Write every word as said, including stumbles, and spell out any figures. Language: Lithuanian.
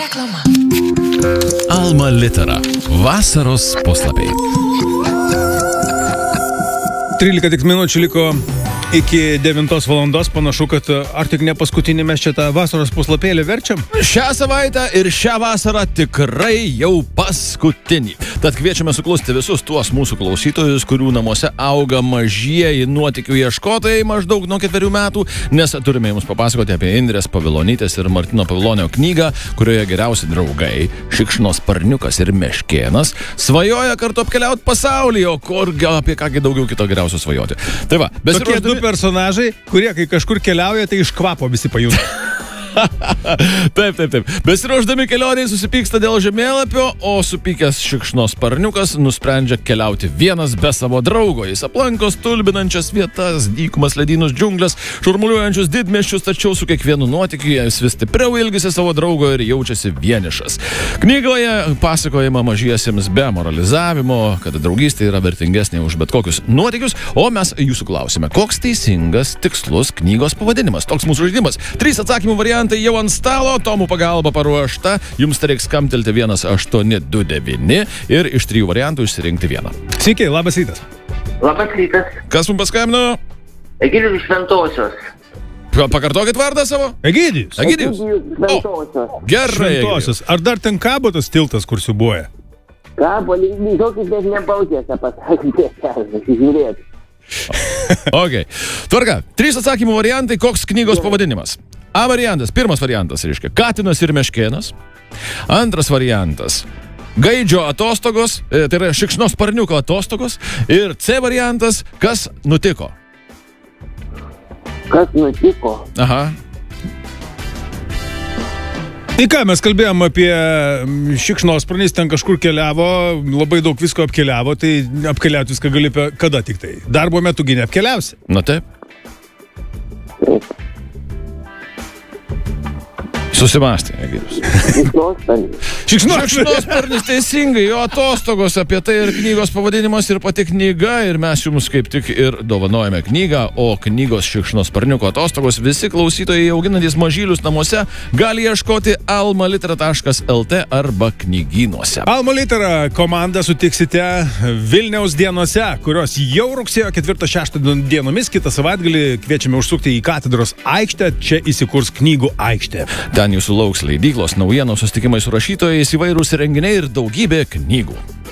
Reklama. Alma Litera. Vasaros puslapiai. trylika tik minučių liko iki devintos valandos. Panašu, kad ar tik ne paskutinį mes čia tą vasaros puslapėlį verčiam? Šią savaitę ir šią vasarą tikrai jau paskutinį. Tad kviečiame suklusti visus tuos mūsų klausytojus, kurių namuose auga mažieji nuotykių ieškotojai maždaug nuo ketverių metų, nes turime jums papasakoti apie Indrės Pavilonytės ir Martino Pavilonio knygą, kurioje geriausi draugai, šikšnosparniukas ir meškėnas, svajoja kartu apkeliauti pasaulį, o kur apie kągi daugiau kito geriausio svajoti. Tai va, Tokie du personažai, kurie kai kažkur keliauja, tai iš kvapo visi pajunta. Taip, taip, taip. Besiruošdami kelioniai susipyksta dėl žemėlapio, o supykęs šikšnosparniukas nusprendžia keliauti vienas be savo draugo. Jis aplanko stulbinančias vietas, dykumas, ledynus, džiunglės, šurmuliuojančius didmiesčius, tačiau su kiekvienu nuotykiu jis vis stipriau ilgisi savo draugo ir jaučiasi vienišas. Knygoje pasakojama mažiesiems be moralizavimo, kad draugystė yra vertingesnė už bet kokius nuotykius, o mes jūsų klausime, koks teisingas, tikslus knygos pavadinimas. Toks mūsų žaidimas. Trys atsakymų variantai jau ant stalo, Tomų pagalba paruošta. Jums tai reiks skambtelti vienas aštuoni du devyni ir iš trijų variantų išsirinkti vieną. Sveiki, labas rytas. Labas rytas. Kas mums paskambino? Egidijus iš Šventosios. Pa- Pakartokit vardą savo. Egidijus. Egidijus. Šventosios. Gerai. Šventosios. Ar dar ten kabo tas tiltas, kur siubuoja? Ką, polinkokis net nebautėse pasakyti, žiūrėt. Ok. Tvarka. Trys atsakymų variantai, koks knygos pavadinimas. A variantas, pirmas variantas, reiškia, Katinas ir meškėnas. Antras variantas, Gaidžio atostogos, e, tai yra šikšnosparniuko atostogos. Ir C variantas, kas nutiko. Kas nutiko? Aha. Tai ką, mes kalbėjom apie šikšnosparniais, ten kažkur keliavo, labai daug visko apkeliavo, tai apkeliauti viską gali pe- kada tik tai. Darbo metu gi neapkeliausi. Na taip. Susimastė, Egidijus. Šikšnosparnis. Šikšnosparnis. Šikšnosparnis teisingai, jo atostogos, apie tai ir knygos pavadinimas ir pati knyga, ir mes jums kaip tik ir dovanojame knygą, o knygos Šikšnosparniuko atostogos visi klausytojai auginantys mažylius namuose gali ieškoti alma litera taškas lt arba knygynuose. Alma Litera komandą sutiksite Vilniaus dienose, kurios jau rugsėjo ketvirtą šeštą dienomis. Kitą savaitgalį kviečiame užsukti į katedros aikštę, čia įsikurs knygų aikštė. Ten jūsų lauks leidyklos, naujienos, susitikimai su rašytojais, įvairūs renginiai ir daugybė knygų.